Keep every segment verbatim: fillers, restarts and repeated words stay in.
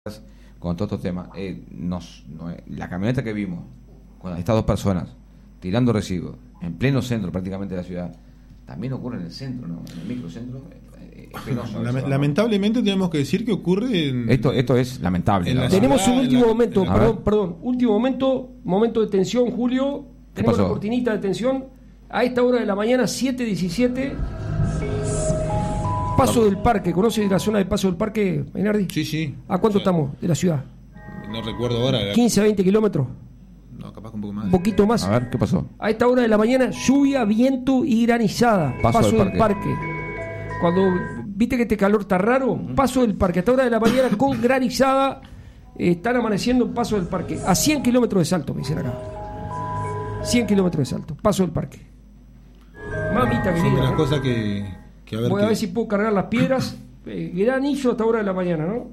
con todos estos temas, eh, nos, no, eh, la camioneta que vimos con estas dos personas tirando residuos en pleno centro prácticamente de la ciudad, también ocurre en el centro, ¿no? En el microcentro. Eh, es penoso. Lame, lamentablemente tenemos que decir que ocurre en, esto esto es lamentable. la Tenemos ciudad, un último la, momento, la, perdón, perdón, último momento, momento de tensión, Julio. Tenemos pasó? la cortinita de tensión. A esta hora de la mañana, siete diecisiete. Paso del Parque, ¿conoce la zona de Paso del Parque, Mainardi? Sí, sí. ¿A cuánto O sea, estamos de la ciudad? No recuerdo ahora. quince a veinte kilómetros. No, capaz que un poco más. Un poquito más. A ver, ¿qué pasó? A esta hora de la mañana, lluvia, viento y granizada. Paso Paso, del del parque. Cuando viste que este calor está raro, Paso del Parque. A esta hora de la mañana con granizada, eh, están amaneciendo en Paso del Parque. A cien kilómetros de Salto, me dicen acá. cien kilómetros de Salto. Paso del Parque. Mamita Son de querida. las ¿no? cosas que, que a ver. Voy que, a ver si puedo cargar las piedras. Eh, granillo a esta hora de la mañana, ¿no?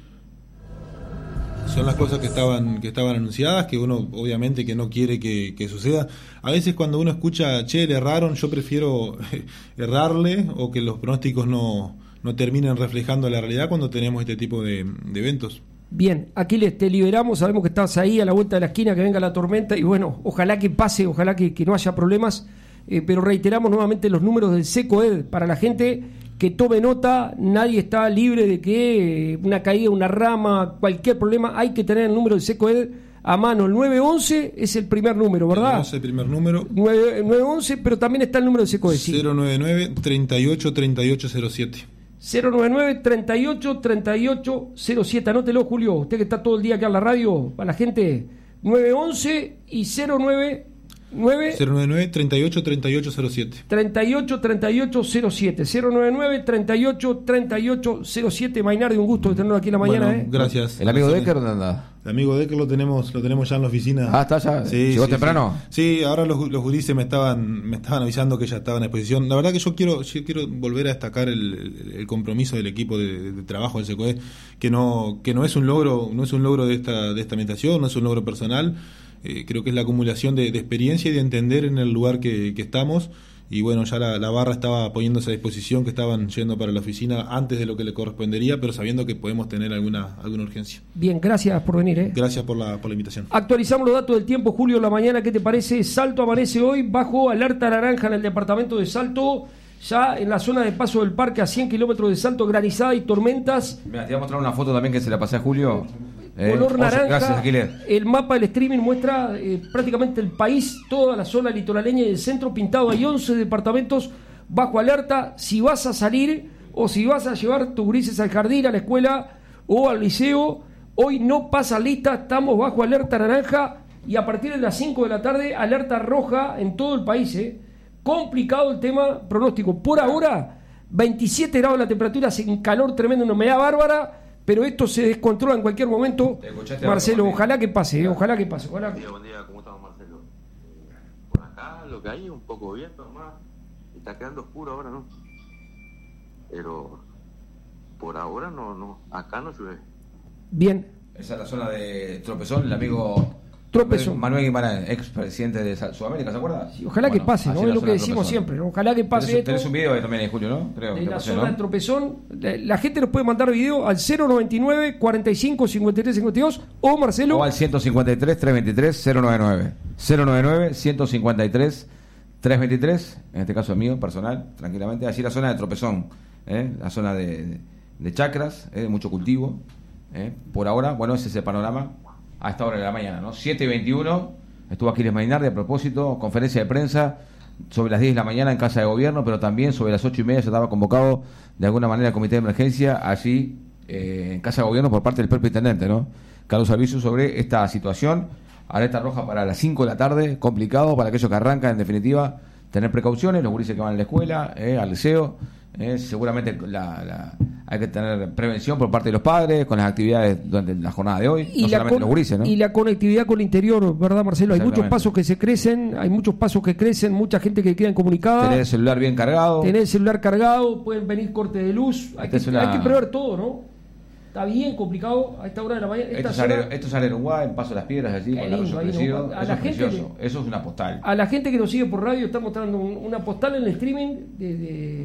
Son las cosas que estaban que estaban anunciadas, que uno obviamente que no quiere que, que suceda. A veces cuando uno escucha, che, le erraron, yo prefiero errarle o que los pronósticos no, no terminen reflejando la realidad cuando tenemos este tipo de, de eventos. Bien, Aquiles, te liberamos, sabemos que estás ahí a la vuelta de la esquina, que venga la tormenta y bueno, ojalá que pase, ojalá que, que no haya problemas, eh, pero reiteramos nuevamente los números del SECOED para la gente que tome nota. Nadie está libre de que eh, una caída, una rama, cualquier problema, hay que tener el número del SECOED a mano. El nueve once es el primer número, ¿verdad? Es el primer número. nueve once, pero también está el número del SECOED. Sí. cero noventa y nueve, treinta y ocho, treinta y ocho cero siete. cero noventa y nueve, treinta y ocho, treinta y ocho cero siete. Anótelo, Julio, usted que está todo el día acá en la radio, a la gente, nueve once y cero noventa y nueve cero noventa y nueve, treinta y ocho, treinta y ocho cero siete. treinta y ocho, treinta y ocho cero siete. cero noventa y nueve, treinta y ocho, treinta y ocho cero siete. Mainardi, un gusto de tenerlo aquí en la mañana. Bueno, ¿eh? gracias. ¿El amigo Gracias. Decker dónde anda? El amigo Decker lo tenemos, lo tenemos ya en la oficina. Ah, está ya. Sí, ¿Llegó sí, temprano? Sí, sí, ahora los, los gurises me estaban, me estaban avisando que ya estaba en exposición. La verdad que yo quiero, yo quiero volver a destacar el, el, el compromiso del equipo de, de trabajo del SECOED, que no, que no es un logro, no es un logro de esta, de esta ambientación, no es un logro personal. Eh, creo que es la acumulación de, de experiencia y de entender en el lugar que, que estamos. Y bueno, ya la, la barra estaba poniéndose a disposición, que estaban yendo para la oficina antes de lo que le correspondería, pero sabiendo que podemos tener alguna alguna urgencia. Bien, gracias por venir. ¿eh? Gracias por la, por la invitación. Actualizamos los datos del tiempo, Julio, en la mañana. ¿Qué te parece? Salto amanece hoy bajo alerta naranja en el departamento de Salto. Ya en la zona de Paso del Parque, a cien kilómetros de Salto, granizada y tormentas. Mira, te voy a mostrar una foto también que se la pasé a Julio. Eh, Color naranja. Gracias, Aquiles. El mapa del streaming muestra eh, prácticamente el país, toda la zona litoraleña y el centro pintado. Hay once departamentos bajo alerta. Si vas a salir o si vas a llevar tus grises al jardín, a la escuela o al liceo, hoy no pasa lista. Estamos bajo alerta naranja y a partir de las cinco de la tarde alerta roja en todo el país. ¿eh? Complicado el tema pronóstico. Por ahora, veintisiete grados la temperatura, hace un calor tremendo, una humedad bárbara. Pero esto se descontrola en cualquier momento. Marcelo, ojalá que pase, eh, ojalá que pase. Ojalá. Buen día, buen día, ¿cómo estamos, Marcelo? Por acá lo que hay es un poco viento nomás. Está quedando oscuro ahora, ¿no? Pero por ahora no, no, acá no llueve. Bien. Esa es la zona de Tropezón, el amigo Tropezón. Manuel Guimarães, ex presidente de Sudamérica, ¿se acuerda? Sí, ojalá Bueno, que pase, ¿no? así Es lo la que zona de decimos Tropezón. siempre, ¿no? Ojalá que pase Tenés, esto. tenés un video ahí también, Julio, ¿no? Creo De que la pasé, zona ¿no? de Tropezón. La, la gente nos puede mandar video al cero noventa y nueve, cuarenta y cinco, cincuenta y tres, cincuenta y dos o Marcelo. O al ciento cincuenta y tres, trescientos veintitrés, cero noventa y nueve. cero noventa y nueve, ciento cincuenta y tres, trescientos veintitrés, en este caso mío, personal, tranquilamente. Así la zona de Tropezón, ¿eh? La zona de, de, de chacras, ¿eh? De mucho cultivo. ¿eh? Por ahora, bueno, ese es el panorama a esta hora de la mañana, ¿no? siete y veintiuno. Estuvo Aquiles Mainardi a propósito, conferencia de prensa sobre las diez de la mañana en Casa de Gobierno, pero también sobre las ocho y media se estaba convocado de alguna manera el comité de emergencia allí eh, en Casa de Gobierno por parte del propio intendente, ¿no? Carlos Alviso, sobre esta situación. Alerta roja para las cinco de la tarde, complicado para aquellos que arrancan, en definitiva, tener precauciones, los gurises que van a la escuela, eh, al liceo. Eh, seguramente la, la, hay que tener prevención por parte de los padres con las actividades durante la jornada de hoy, Y, no la solamente con- los gurises, ¿no? y la conectividad con el interior, ¿verdad, Marcelo? Hay muchos Exactamente. pasos que se crecen, hay muchos pasos que crecen, mucha gente que queda incomunicada. Tener el celular bien cargado. Tener el celular cargado, pueden venir cortes de luz. Hay, Esta que, es una- hay que prever todo, ¿no? Está bien complicado a esta hora de la mañana. Esta Esto es, zona- Arero, esto es Arero Uruguay, en Paso de las Piedras allí, Qué con el arroyo lindo, ahí, ¿no? crecido. A Eso la es gente precioso, eso es una postal. A la gente que nos sigue por radio está mostrando un- una postal en el streaming de, de,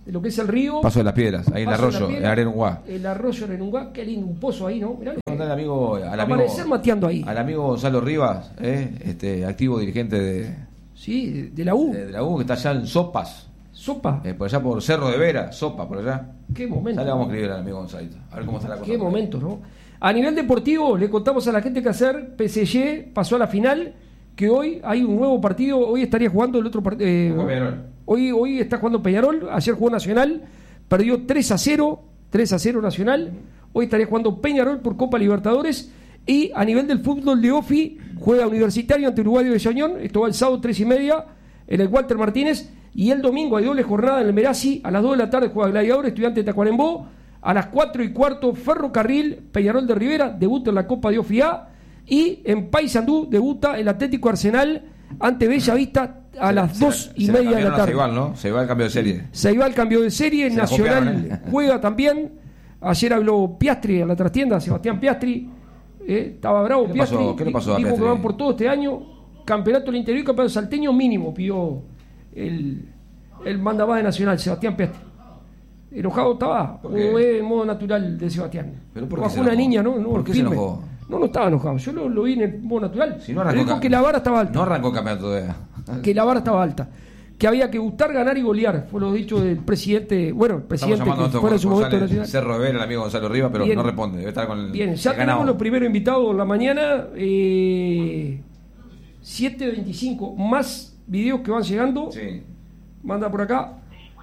de lo que es el río. Paso de las Piedras, ahí en el Paso de la arroyo, Piedra, en Arenunguá. El arroyo Arenunguá, qué lindo, un pozo ahí, ¿no? Mirá, Al amigo, al amigo, aparecer mateando ahí. al amigo Gonzalo Rivas, eh, este activo dirigente de, Sí, de la U. de, de la U, que está allá en Sopas, Sopa. eh, por allá por Cerro de Vera, Sopa, por allá. Qué momento. Ya le vamos a escribir al amigo Gonzalito, a ver cómo está la cosa. Qué momento, ¿no? A nivel deportivo, le contamos a la gente que hacer P S G pasó a la final, que hoy hay un nuevo partido, hoy estaría jugando el otro partido. Eh, hoy, hoy está jugando Peñarol, ayer jugó Nacional, perdió tres a cero, tres a cero Nacional, hoy estaría jugando Peñarol por Copa Libertadores, y a nivel del fútbol de Ofi, juega Universitario ante Uruguayo de Soñón, esto va el sábado tres y media, en el Walter Martínez, y el domingo hay doble jornada en el Merasi, a las dos de la tarde juega Gladiador, Estudiante de Tacuarembó, a las cuatro y cuarto Ferrocarril, Peñarol de Rivera, debuta en la Copa de Ofi A, y en Paysandú debuta el Atlético Arsenal ante Bellavista a Se- las se- dos y se la media de la cambiaron a tarde. Ceibal, ¿no? Se va el cambio de serie. Se iba el cambio de serie, Se la Nacional copiaron, ¿eh? juega también. Ayer habló Piastri en la trastienda, Sebastián Piastri. eh, estaba bravo ¿Qué le Piastri. pasó? ¿Qué le pasó a Dijo Piastri? que van por todo este año. Campeonato del Interior y Campeonato Salteño mínimo, pidió el, el mandamás de Nacional, Sebastián Piastri. Enojado estaba, ¿Por o qué? es el modo natural de Sebastián. ¿Pero por qué Bajó se una enojó? niña, ¿no? no ¿Por qué se firme. enojó? No, no estaba enojado. Yo lo, lo vi en el modo natural. Si no Pero arrancó dijo ca- que la vara estaba alta. No arrancó el campeonato todavía. Que la vara estaba alta. Que había que gustar, ganar y golear. Fue lo dicho del presidente, bueno, el Estamos presidente llamando a que nuestro fuera en su momento corresponsal en nacional. Cerro de Vera, el amigo Gonzalo Rivas, pero Bien. no responde. Debe estar con el, Bien, ya el tenemos ganado. los primeros invitados en la mañana. Eh, siete veinticinco. Más videos que van llegando. Sí. Manda por acá.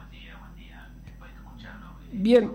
Bien.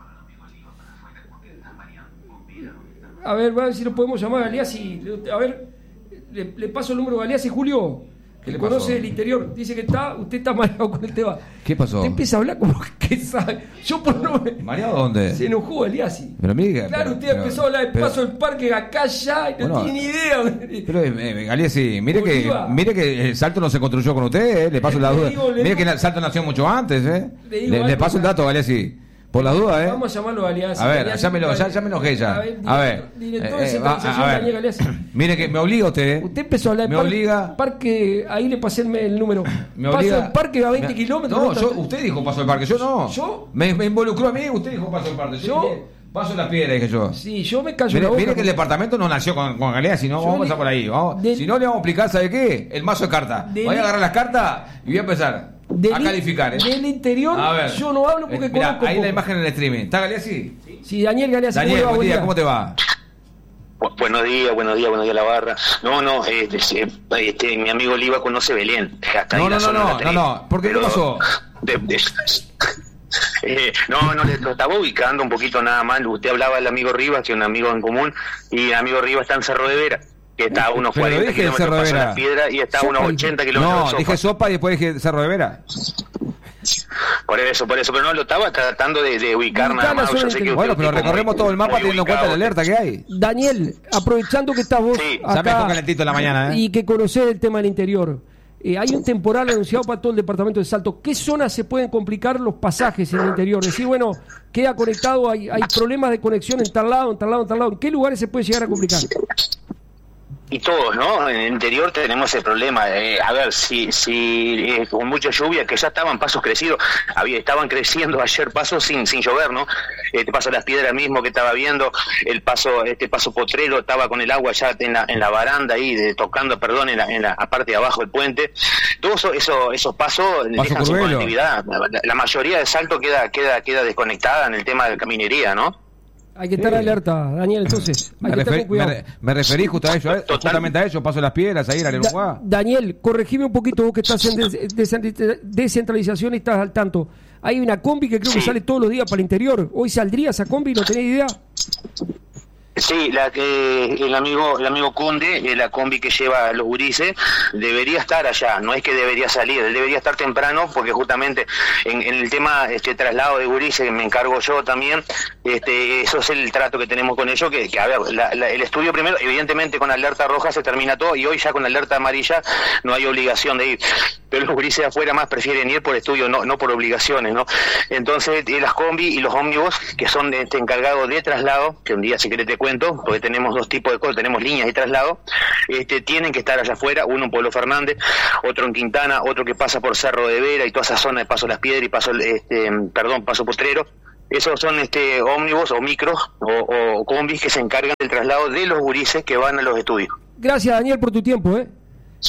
A ver, va a ver si lo podemos llamar a Galeazzi. A ver, le, le paso el número de Galeazzi, Julio. ¿Qué Que le conoce pasó? el interior. Dice que está, usted está mareado con el tema. ¿Qué pasó? Usted empieza a hablar como que sabe. Yo por no me- ¿Mareado dónde? Se enojó Galeazzi. Pero mire, Claro, pero- usted pero- empezó a hablar de pero- paso del parque acá ya y no Bueno, tiene ni idea. Pero, eh, eh, Galeazzi, mire que, Bolívar. mire que el Salto no se construyó con usted, eh, le paso Le la duda. digo, le Mire digo- que el Salto nació mucho antes, eh. Le digo Le, le algo, paso el dato, Galeazzi. Por las dudas, eh. Vamos a llamarlo a Galeazzi. A ver, Galeazzi, llámelo, ya, ya me enojé ya. A ver, A ver, director eh, de eh, va- centralización, a Daniel ver. Galeazzi. Mire que me obliga usted, eh. Usted empezó a hablar de Me parque, obliga- parque, ahí le pasé el, el número. Me paso obliga- del parque a veinte Me- kilómetros. No, está- yo, usted dijo paso del parque, yo no. ¿Yo? Me, me involucró a mí, usted dijo paso del parque. Yo, ¿Yo? dije, paso las piedras, dije yo. Sí, yo me callo Mire, la boca. mire que el porque- departamento no nació con, con Galeazzi, no, Yo vamos a le- empezar por ahí. Vamos. del- Si no, le vamos a explicar, ¿sabe qué? El mazo de cartas. Del- Voy a agarrar las cartas y voy a empezar del- a calificar. ¿eh? Del interior, A ver. yo no hablo porque Eh, mirá, conozco ahí poco. la imagen en el streaming. ¿Está Galeazzi? Sí, Daniel Galeazzi, Daniel, ¿cómo le va? buen día, Buen ¿cómo te va? Bu- Buenos días, buenos días, buenos días la barra. No, no, este, sí, este, mi amigo Oliva conoce Belén. Hasta ahí No, la no, no, zona no, la tenés. no, no, ¿por qué? ¿Qué Pero pasó? de- de- eh, no, no, le- lo estaba ubicando un poquito nada más. Usted hablaba del amigo Rivas, que es un amigo en común, y el amigo Rivas está en Cerro de Vera, que está a unos Pero cuarenta dije el kilómetros Cerro de paso de Vera. las piedras y está a unos Sopa, ochenta kilómetros No, de Sopa. dije sopa y después dije Cerro de Vera. Por eso, por eso, pero no, lo estaba tratando de, de ubicar Ubicar nada la más. zona Yo sé que interior. usted Bueno, es un pero tipo recorremos muy- todo el mapa muy teniendo en cuenta la ubicado. alerta que hay. Daniel, aprovechando que estás vos Sí, Ya me acá dejó calentito en la mañana, ¿eh? y que conocés el tema del interior, eh, hay un temporal anunciado para todo el departamento de Salto. ¿Qué zonas se pueden complicar los pasajes en el interior? Decir, bueno, queda conectado, hay, hay problemas de conexión en tal lado, en tal lado, en tal lado. ¿En qué lugares se puede llegar a complicar? Y todos, ¿no? En el interior tenemos el problema. Eh, a ver, si si eh, con mucha lluvia, que ya estaban pasos crecidos, había estaban creciendo ayer pasos sin sin llover, ¿no? Este paso de las piedras mismo que estaba viendo, el paso este paso potrero estaba con el agua ya en la en la baranda ahí, de, tocando, perdón, en la, en la parte de abajo del puente. Todos eso, eso, esos pasos dejan su Curvelo. conectividad. La, la mayoría de Salto queda queda queda desconectada en el tema de la caminería, ¿no? Hay que estar alerta, Daniel, entonces. Hay Me, que estar refer- con cuidado. me re- me referí justo a ello, eh, Total. justamente a ello, paso las piedras, ahí en Da- Arenuguá. Daniel, corregime un poquito vos que estás en des- des- descentralización y estás al tanto. Hay una combi que creo que Sí. sale todos los días para el interior. ¿Hoy saldría esa combi? ¿No tenés idea? Sí, la que el amigo el amigo Conde, eh, la combi que lleva a los gurises, debería estar allá, no es que debería salir, él debería estar temprano, porque justamente en, en el tema este traslado de gurises, que me encargo yo también, este eso es el trato que tenemos con ellos, que, que a ver, la- la- el estudio primero, evidentemente con alerta roja se termina todo, y hoy ya con alerta amarilla no hay obligación de ir, pero los gurises de afuera más prefieren ir por estudio, no no por obligaciones, ¿no? Entonces, eh, las combi y los ómnibus, que son este, encargados de traslado, que un día si querés te cuento, cuento, porque tenemos dos tipos de cosas, tenemos líneas de traslado, este, tienen que estar allá afuera, uno en Pueblo Fernández, otro en Quintana, otro que pasa por Cerro de Vera y toda esa zona de Paso Las Piedras y Paso, este, perdón, Paso Potrero. Esos son este ómnibus o micros o, o combis que se encargan del traslado de los gurises que van a los estudios. Gracias, Daniel, por tu tiempo, ¿eh?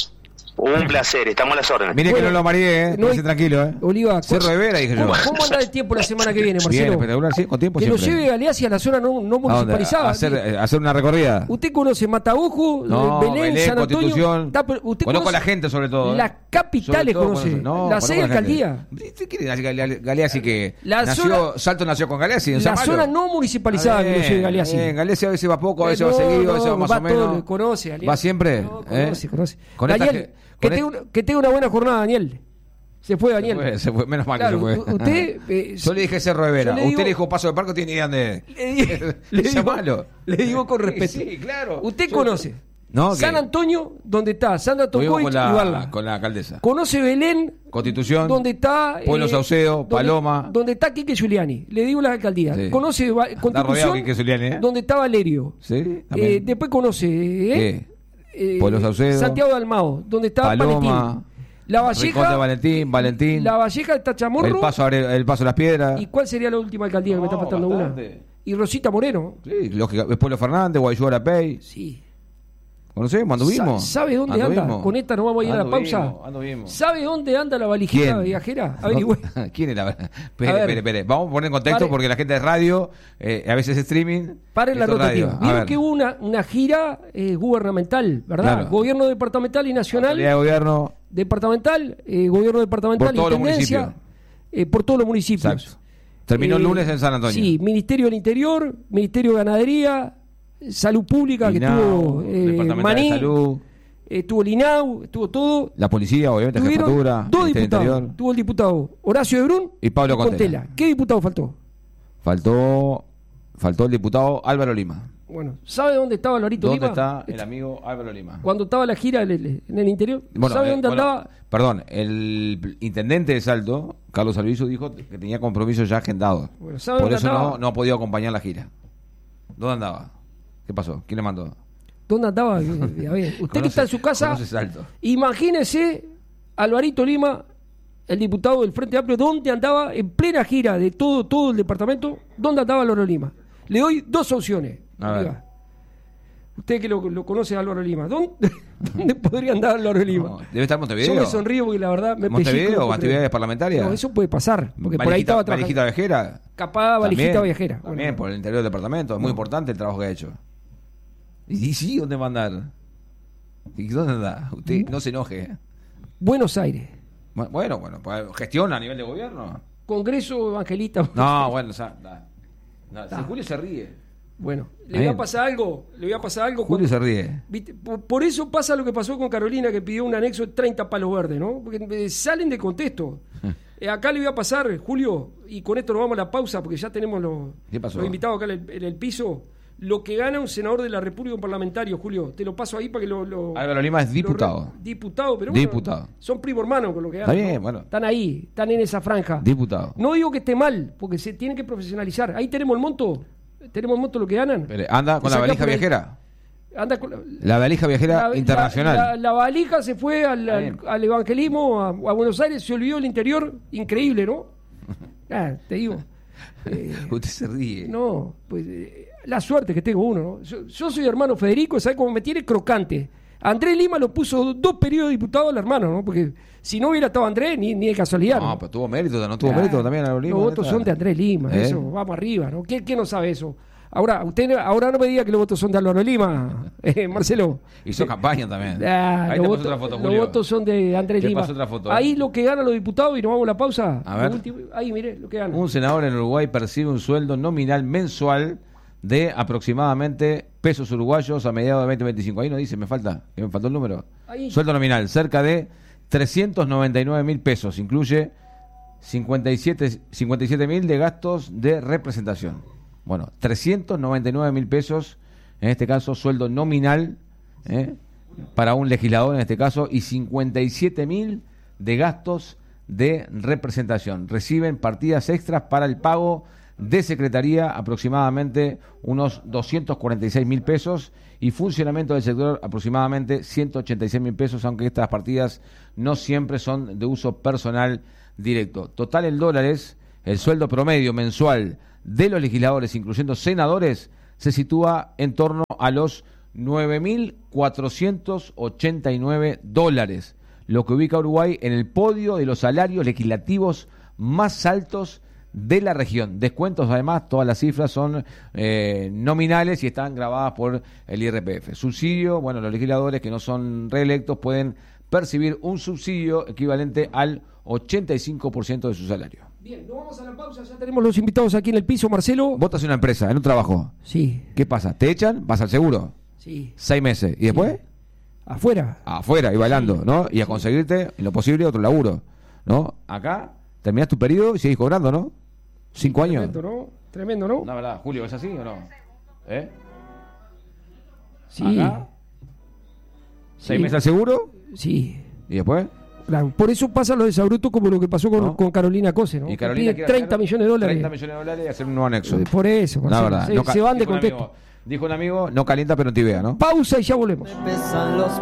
Un placer, estamos a las órdenes. Mire Bueno, que no lo mareé, ¿eh? no hay- Quédese tranquilo, ¿eh? Oliva, Cerro de Vera, dije yo. ¿cómo, ¿cómo anda el tiempo la semana que viene, Bien, Marcelo? espectacular, sí, con tiempo Que nos siempre. lleve Galeazzi a la zona no, no ¿A dónde? municipalizada. ¿A hacer, eh, hacer una recorrida? Usted conoce Mataojo, No, Belén, Belén, San Antonio. Constitución. Está, pero usted Conozco conoce a la gente sobre todo. ¿eh? Las capitales Sobre todo conoce. conozco- no, las conozco seis a la gente. alcaldías. ¿Usted quiere decir Gale- Galeazzi que La nació, zona- Salto nació con Galeazzi? en La San Malo? zona no municipalizada que no lleve Galeazzi. En Galeazzi a veces va poco, a Eh, veces va no, seguido, a veces no, va más va o menos. todo, conoce, Alianza. ¿Va siempre? No, ¿eh? conoce, conoce. Con esta Daniel, ge- que, con tenga et- una, que tenga una buena jornada, Daniel. Se fue, Se Daniel. fue, se fue, menos mal Claro, que se u- fue. usted, eh, Yo le dije Cerro de Vera. yo le Usted digo- le dijo Paso de Parco, tiene idea de. Le, di- le digo, Llamalo. le digo con respeto. Sí, sí, claro. Usted Yo- conoce No, San que- Antonio, donde está Sandra Estuvimos Tokovic con y la, Barla. con la alcaldesa. Conoce Belén, Constitución, donde está Pueblo Saucedo, donde- Paloma. donde está Quique Giuliani. Le digo las alcaldías. Sí. Conoce Va- rodeado Constitución, Quique Giuliani, ¿eh? donde está Valerio. Sí, también. Eh, después conoce eh, eh, Pueblo Saucedo, Santiago de Almao, donde está Paloma, Valentín. La Rincón de Valleja, Valentín, Valentín. La Valleja está Chamorro. El paso, Are- el paso a las Piedras. ¿Y cuál sería la última alcaldía que me No, está faltando bastante. una? Y Rosita Moreno. Sí, lógica. Es Pueblo Fernández, Guayú Arapey. Sí. ¿Conocemos? Anduvimos. Sa- ¿Sabe dónde Anduvimos. anda? Con esta nos vamos a ir a la Anduvimos, pausa. anduvimos. ¿Sabe dónde anda la valijita ¿Quién? viajera? Averigüe. ¿Quién es la verdad? Espere, A ver. espere, espere. Vamos a poner en contexto Pare. porque la gente de radio, eh, a veces es streaming. Pare la esto es radio. rotativa. A Vieron ver. que hubo una, una gira eh, gubernamental, ¿verdad? Claro. Gobierno departamental y nacional. Autoridad de gobierno. Departamental, eh, gobierno departamental, Por todos los intendencia, municipios. eh, por todos los municipios. Exacto. Terminó el Eh, lunes en San Antonio. Sí, Ministerio del Interior, Ministerio de Ganadería, Salud Pública, que INAU, estuvo eh, Departamental Maní, de Salud. estuvo el INAU, estuvo todo. La policía, obviamente, Tuvieron jefatura. dos Ministerio del diputados. Interior. Tuvo el diputado Horacio de Brun Y Pablo Contela. ¿Qué diputado faltó? Faltó, faltó el diputado Álvaro Lima. Bueno, ¿sabe dónde estaba Alvarito ¿Dónde Lima? está el amigo Álvaro Lima? Cuando estaba la gira en el, en el interior. Bueno, ¿Sabe eh, dónde bueno, andaba? Perdón, el intendente de Salto, Carlos Alviso, dijo que tenía compromisos ya agendados. Bueno, ¿sabe Por dónde eso andaba? no, no ha podido acompañar la gira. ¿Dónde andaba? ¿Qué pasó? ¿Quién le mandó? ¿Dónde andaba? A ver, usted que Conoce- está en su casa, conoce Salto. imagínese Alvarito Lima, el diputado del Frente Amplio, ¿dónde andaba en plena gira de todo, todo el departamento? ¿Dónde andaba Álvaro Lima? Le doy dos opciones. A ver. Diga. Usted que lo, lo conoce a Álvaro Lima, ¿dónde, ¿dónde podría andar Álvaro Lima? No, debe estar en Montevideo. Yo me sonrío porque la verdad me ¿Montevideo pellizco, o no actividades creo. parlamentarias? No, eso puede pasar, porque por ahí Valijita- estaba trabajando. Valijita viajera. Capaz valijita También, viajera. También, Bueno. por el interior del departamento. Es muy importante el trabajo que ha hecho. Y sí, ¿dónde va a andar? ¿Y dónde anda? Usted Mm. no se enoje. ¿eh? Buenos Aires, Bueno, bueno, pues, gestiona a nivel de gobierno. Congreso Evangelista. No, bueno, o sea, da. No, si Da. Julio se ríe. Bueno, le Ahí. voy a pasar algo, le voy a pasar algo. Julio cuando- se ríe. ¿Viste? Por, por eso pasa lo que pasó con Carolina, que pidió un anexo de treinta palos verdes, ¿no? Porque eh, salen de contexto. Eh, acá le voy a pasar, Julio, y con esto nos vamos a la pausa, porque ya tenemos los, ¿Qué pasó? los invitados acá en el, en el piso. Lo que gana un senador de la República, un parlamentario, Julio, te lo paso ahí para que lo... lo- Álvaro Lima es lo diputado. re- diputado, pero bueno, Diputado. son primo hermano con lo que Está ganan. bien, ¿no? bueno. Están ahí, están en esa franja. Diputado. No digo que esté mal, porque se tiene que profesionalizar. Ahí tenemos el monto, tenemos el monto de lo que ganan. Pero anda con Te la sacás valija por ahí. viajera. Anda con la, La valija viajera la- internacional. La, la- la valija se fue al, Está al, bien. al evangelismo, a, a Buenos Aires, se olvidó el interior. Increíble, ¿no? Ah, te digo. eh, Usted se ríe. no, pues eh, la suerte que tengo uno, ¿no? Yo, yo soy hermano Federico, ¿sabes cómo me tiene crocante? Andrés Lima lo puso dos periodos de diputado al hermano, ¿no? Porque si no hubiera estado Andrés, ni, ni de casualidad. No, pero tuvo mérito, no tuvo Ah, mérito también Álvaro Lima. Los votos neta. son de Andrés Lima, ¿Eh? eso, vamos arriba, ¿no? ¿Quién, quién no sabe eso? Ahora, usted ahora no me diga que los votos son de Álvaro Lima, eh, Marcelo. Hizo campaña también. Ah, Ahí los, te paso votos, otra foto, los Julio. votos son de Andrés Te Lima. paso otra foto, eh. Ahí lo que ganan los diputados, y nos vamos a la pausa. A ver. Lo último- ahí, mire, lo que ganan. Un senador en Uruguay percibe un sueldo nominal mensual de aproximadamente pesos uruguayos a mediados de veinte veinticinco. Ahí no dice, me falta, que me faltó el número. Ahí. Sueldo nominal, cerca de trescientos noventa y nueve mil pesos. Incluye cincuenta y siete mil de gastos de representación. Bueno, trescientos noventa y nueve mil pesos, en este caso sueldo nominal, ¿eh? para un legislador en este caso, y cincuenta y siete mil de gastos de representación. Reciben partidas extras para el pago de secretaría aproximadamente unos doscientos cuarenta y seis mil pesos y funcionamiento del sector aproximadamente ciento ochenta y seis mil pesos, aunque estas partidas no siempre son de uso personal directo. Total en dólares, el sueldo promedio mensual de los legisladores, incluyendo senadores, se sitúa en torno a los nueve mil cuatrocientos ochenta y nueve dólares, lo que ubica a Uruguay en el podio de los salarios legislativos más altos de la región. Descuentos, además, todas las cifras son eh, nominales y están grabadas por el I R P F. Subsidio, bueno, los legisladores que no son reelectos pueden percibir un subsidio equivalente al ochenta y cinco por ciento de su salario. Bien, nos vamos a la pausa, ya tenemos los invitados aquí en el piso, Marcelo. Vos estás en una empresa, en un trabajo. Sí. ¿Qué pasa? ¿Te echan? ¿Vas al seguro? Sí. Seis meses. ¿Y después? Sí. Afuera. Afuera y bailando, Sí. ¿no? Y a conseguirte, en lo posible, otro laburo, ¿no? Acá terminás tu periodo y seguís cobrando, ¿no? Cinco años. Tremendo, ¿no? Tremendo, ¿no? No, verdad, Julio, ¿es así o no? ¿Eh? Sí. Acá, seis Sí. meses al seguro Sí. y después. Claro, por eso pasa lo de Sabruto como lo que pasó con, ¿No? con Carolina Cose, ¿no? Y Que Carolina pide quiere treinta hacer millones de dólares. treinta millones de dólares y hacer un nuevo anexo. Eh, Por eso, La Marcelo, verdad. se, no ca- se van de dijo un contexto. amigo- Dijo un amigo, no calienta pero tibia, ¿no? Pausa y ya volvemos. Pesan los